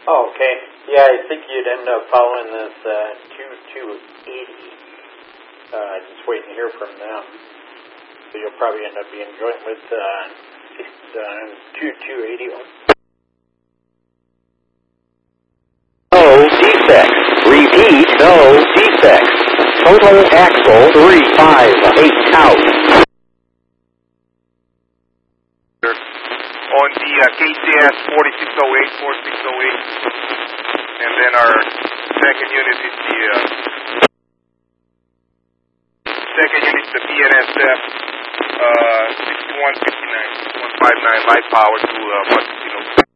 Okay. Yeah, I think you'd end up following this 2280. Just waiting to hear from them. So you'll probably end up being joint with 2280. No defects. Repeat, no defects. Total axle 358 out. On the KCS 4608, 4608. And then our second unit is the BNSF 6159, 159 light power to Montesino.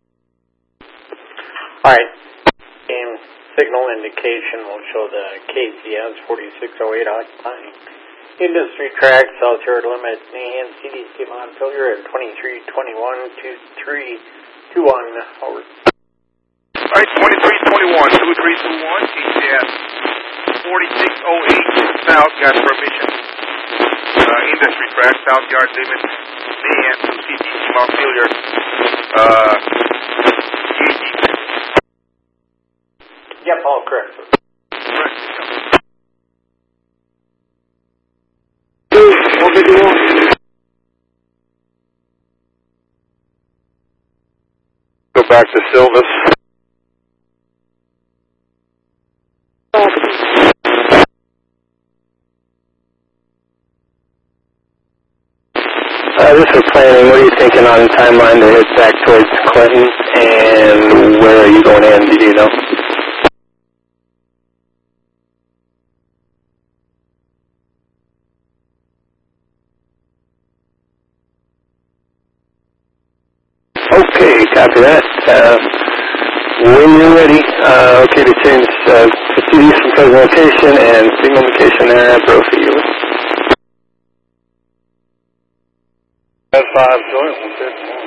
Alright. Game signal indication will show the KCS 4608 occupying industry track, South Yard limit, and CDC Montpelier at 2321-2321 over. Alright, 2321, 2321, KCS 4608, South got permission. Industry track, South Yard limit, and CDC Montpelier, Yep, all correct. Correct. Go back to Silvis. This is planning. What are you thinking on timeline to head back towards Clinton? And where are you going in? Do you know? Okay, copy that. When you're ready, okay to change CDs from present location and signal location there, bro for you. 5 joint,